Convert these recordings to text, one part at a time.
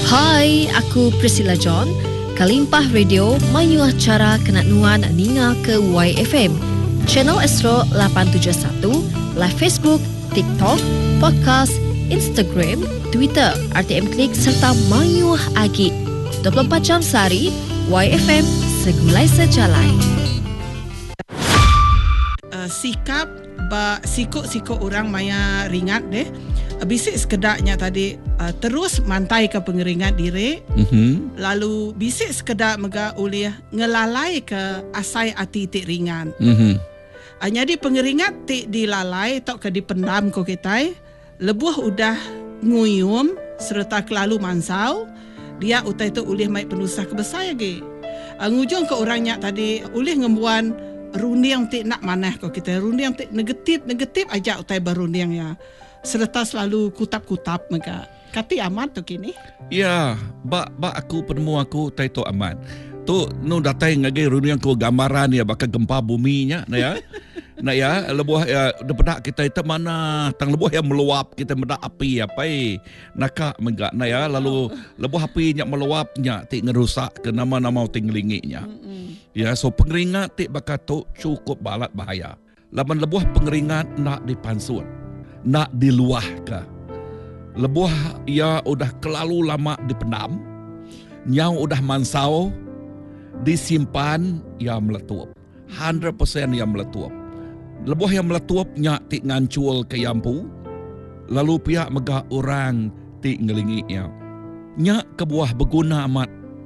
Hai, aku Priscilla John. Kalimpah Radio mayu acara kena nuan ninga ke YFM. Channel Astro 871, live Facebook, TikTok, podcast, Instagram, Twitter, RTM Klik serta mayu agi. 24 jam sehari, YFM segulai sejalai. Sikap sikut orang maya ringat deh. Bisik sekedaknya tadi terus mantai ke pengeringat diri. Lalu bisik sekedak mega ulih ngelalai ke asai ati tik ringan. Jadi pengeringat tik dilalai tok ke dipendam ko kita. Lebuh udah nguyum serta kelalu mansau. Dia utai tu ulih mai penusah kebesar lagi. Ngujung ke orangnya tadi ulih ngembuan runding tik nak manah ko kita. Runding tik negatif aja utai berunding ya. Serta selalu kutap-kutap mereka. Kati aman tu kini? Ya, bak aku penemu aku taito aman. Tu nu datai ngagai runding ko gambaran ya bakal gempa buminya na ya. Nak ya lebuh ya depedak kita itu mana tang lebuh yang meluap kita medak api apa nakak megak na ya lalu lebuh api nya meluapnya tik ngerusak ke nama-nama tinglingiknya. Ya so pengeringat tik bakal tu cukup balat bahaya. Laban lebuh pengeringat nak dipansun. Nak diluah ke. Lebuh ia udah kelalu lama dipendam. Nyau udah mansau disimpan ia meletup. 100% ia meletup. Lebuh yang meletuapnya tik ngancul ke yampu. Lalu pihak megah orang tik ngelingiknya. Nyak kebuah berguna amat.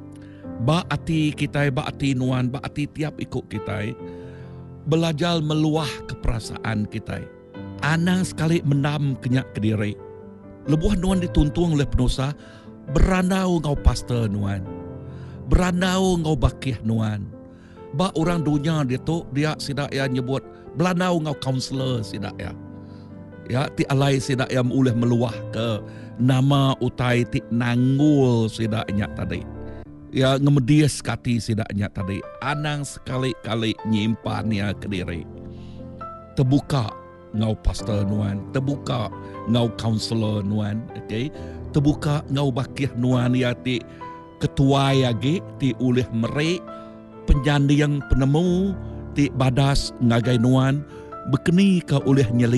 Ba ati kita, ba ati nuan, ba ati tiap ikut kita. Belajar meluah ke perasaan kita. Anang sekali mendam kenyak ke diri. Lebuh nuan dituntung oleh penusa. Berandau ngau pastor nuan. Berandau ngau bakih nuan. Ba orang dunia dia tu dia sidak ya nyebut belandau ngau kaunselor sidak ya. Ya ti alai sidak ya uleh meluah ke nama utai ti nanggul sidaknya tadi. Ya ngemedias kati sidaknya tadi. Anang sekali-kali nyimpan ya ke diri. Terbuka ngau pastor nuan, terbuka ngau kaunselor nuan, okey. Terbuka ngau bakih nuan ya ti ketua ya ge ti uleh merek penjandi yang penemu ti badas ngagai nuan bekeni ka oleh nyeli